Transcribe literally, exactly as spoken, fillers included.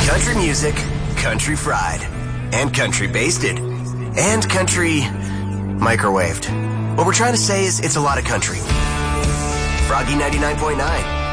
Country music, country fried, and country basted, and country microwaved. What we're trying to say is it's a lot of country. Froggy ninety-nine point nine.